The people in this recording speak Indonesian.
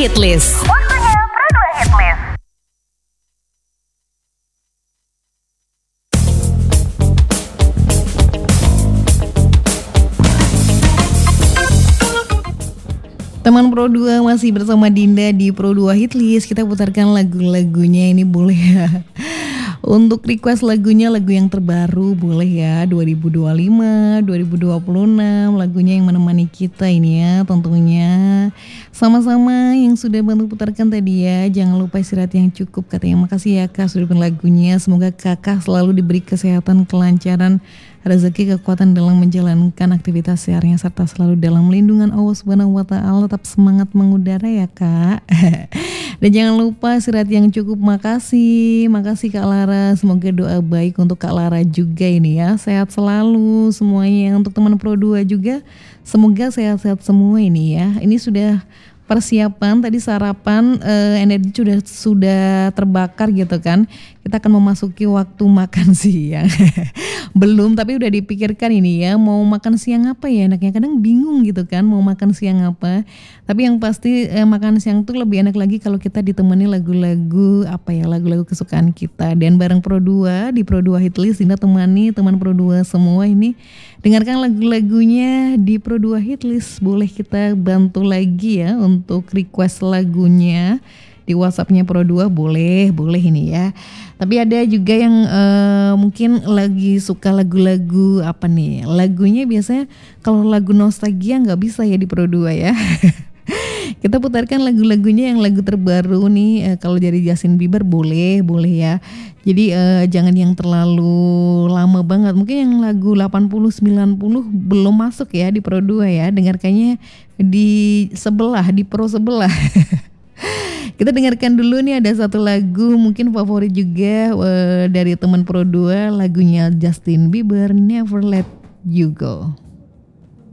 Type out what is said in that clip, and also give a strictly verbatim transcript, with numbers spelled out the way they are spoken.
Hitlist. Waktunya Pro dua Hitlist. Teman Pro dua masih bersama Dinda di Pro dua Hitlist. Kita putarkan lagu-lagunya ini boleh ya. Untuk request lagunya, lagu yang terbaru boleh ya, dua ribu dua puluh lima, dua ribu dua puluh enam, lagunya yang menemani kita ini ya tentunya. Sama-sama yang sudah bantu putarkan tadi ya, jangan lupa istirahat yang cukup katanya. Makasih ya Kak sudah putarkan lagunya, semoga Kakak selalu diberi kesehatan, kelancaran, rezeki, kekuatan dalam menjalankan aktivitas seharian serta selalu dalam lindungan Allah Subhanahu wa taala. Tetap semangat mengudara ya Kak. Dan jangan lupa istirahat yang cukup. Makasih, makasih Kak Lara. Semoga doa baik untuk Kak Lara juga ini ya. Sehat selalu semuanya. Untuk teman Pro dua juga semoga sehat-sehat semua ini ya. Ini sudah persiapan tadi sarapan, eh, energi sudah sudah terbakar gitu kan. Kita akan memasuki waktu makan siang. Belum, tapi udah dipikirkan ini ya, mau makan siang apa ya enaknya. Kadang bingung gitu kan mau makan siang apa. Tapi yang pasti eh, makan siang tuh lebih enak lagi kalau kita ditemani lagu-lagu apa ya, lagu-lagu kesukaan kita. Dan bareng Pro dua di Pro dua Hitlist, Dinda temani teman Pro dua semua ini dengarkan lagu-lagunya di Pro dua Hitlist. Boleh kita bantu lagi ya untuk request lagunya di WhatsAppnya Pro dua, boleh, boleh ini ya. Tapi ada juga yang uh, mungkin lagi suka lagu-lagu apa nih, lagunya biasanya kalau lagu nostalgia nggak bisa ya di Pro dua ya. Kita putarkan lagu-lagunya yang lagu terbaru nih, uh, kalau dari Justin Bieber boleh, boleh ya. Jadi uh, jangan yang terlalu lama banget, mungkin yang lagu delapan puluh sembilan puluh belum masuk ya di Pro dua ya. Dengarkannya di sebelah, di Pro sebelah. Kita dengarkan dulu nih, ada satu lagu mungkin favorit juga uh, dari teman Pro dua, lagunya Justin Bieber, Never Let You Go.